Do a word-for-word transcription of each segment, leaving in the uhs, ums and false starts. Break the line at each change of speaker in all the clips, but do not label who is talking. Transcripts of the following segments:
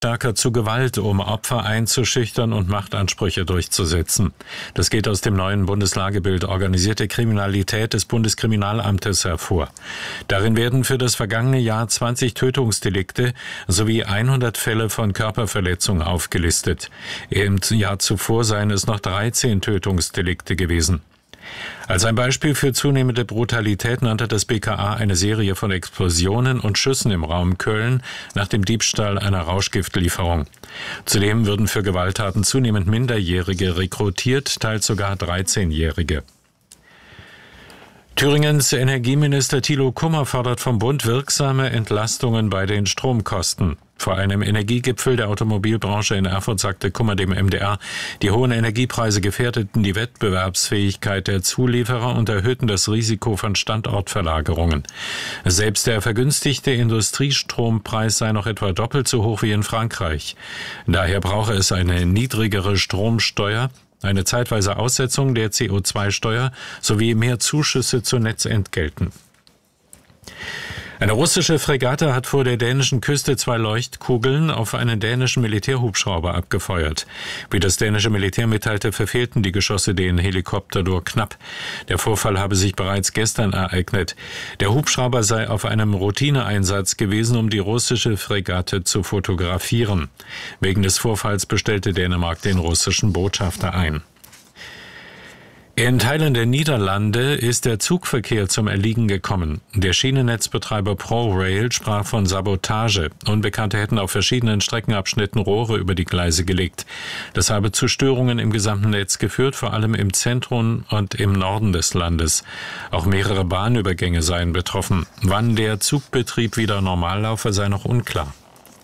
stärker zu Gewalt, um Opfer einzuschüchtern und Machtansprüche durchzusetzen. Das geht aus dem neuen Bundeslagebild Organisierte Kriminalität des Bundeskriminalamtes hervor. Darin werden für das vergangene Jahr zwanzig Tötungsdelikte sowie hundert Fälle von Körperverletzung aufgelistet. Im Jahr zuvor seien es noch dreizehn Tötungsdelikte gewesen. Als ein Beispiel für zunehmende Brutalität nannte das B K A eine Serie von Explosionen und Schüssen im Raum Köln nach dem Diebstahl einer Rauschgiftlieferung. Zudem würden für Gewalttaten zunehmend Minderjährige rekrutiert, teils sogar dreizehnjährige. Thüringens Energieminister Thilo Kummer fordert vom Bund wirksame Entlastungen bei den Stromkosten. Vor einem Energiegipfel der Automobilbranche in Erfurt sagte Kummer dem M D R, die hohen Energiepreise gefährdeten die Wettbewerbsfähigkeit der Zulieferer und erhöhten das Risiko von Standortverlagerungen. Selbst der vergünstigte Industriestrompreis sei noch etwa doppelt so hoch wie in Frankreich. Daher brauche es eine niedrigere Stromsteuer, eine zeitweise Aussetzung der C O zwei Steuer sowie mehr Zuschüsse zu Netzentgelten. Eine russische Fregatte hat vor der dänischen Küste zwei Leuchtkugeln auf einen dänischen Militärhubschrauber abgefeuert. Wie das dänische Militär mitteilte, verfehlten die Geschosse den Helikopter nur knapp. Der Vorfall habe sich bereits gestern ereignet. Der Hubschrauber sei auf einem Routineeinsatz gewesen, um die russische Fregatte zu fotografieren. Wegen des Vorfalls bestellte Dänemark den russischen Botschafter ein. In Teilen der Niederlande ist der Zugverkehr zum Erliegen gekommen. Der Schienennetzbetreiber ProRail sprach von Sabotage. Unbekannte hätten auf verschiedenen Streckenabschnitten Rohre über die Gleise gelegt. Das habe zu Störungen im gesamten Netz geführt, vor allem im Zentrum und im Norden des Landes. Auch mehrere Bahnübergänge seien betroffen. Wann der Zugbetrieb wieder normal laufe, sei noch unklar.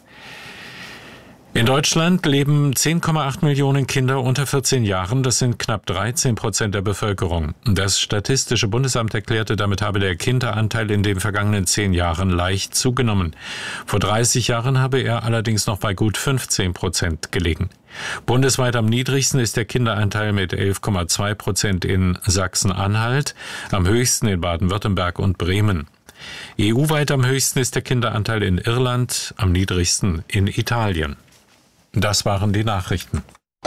In Deutschland leben zehn Komma acht Millionen Kinder unter vierzehn Jahren. Das sind knapp dreizehn Prozent der Bevölkerung. Das Statistische Bundesamt erklärte, damit habe der Kinderanteil in den vergangenen zehn Jahren leicht zugenommen. Vor dreißig Jahren habe er allerdings noch bei gut fünfzehn Prozent gelegen. Bundesweit am niedrigsten ist der Kinderanteil mit elf Komma zwei Prozent in Sachsen-Anhalt, am höchsten in Baden-Württemberg und Bremen. E U-weit am höchsten ist der Kinderanteil in Irland, am niedrigsten in Italien. Das waren die Nachrichten.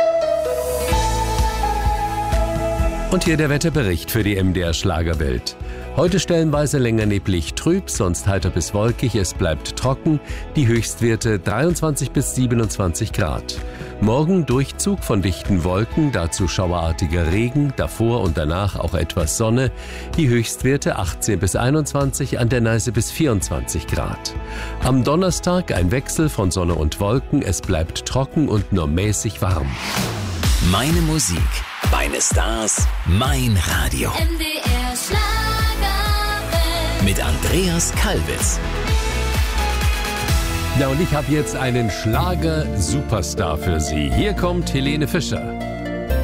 Und hier der Wetterbericht für die M D R Schlagerwelt. Heute stellenweise länger neblig trüb, sonst heiter bis wolkig, es bleibt trocken, die Höchstwerte dreiundzwanzig bis siebenundzwanzig Grad. Morgen Durchzug von dichten Wolken, dazu schauerartiger Regen, davor und danach auch etwas Sonne, die Höchstwerte achtzehn bis einundzwanzig, an der Neiße bis vierundzwanzig Grad. Am Donnerstag ein Wechsel von Sonne und Wolken, es bleibt trocken und nur mäßig warm.
Meine Musik, meine Stars, mein Radio.
M D R Schlagerwelt.
Mit Andreas Kalbitz.
Ja, und ich habe jetzt einen Schlager-Superstar für Sie. Hier kommt Helene Fischer.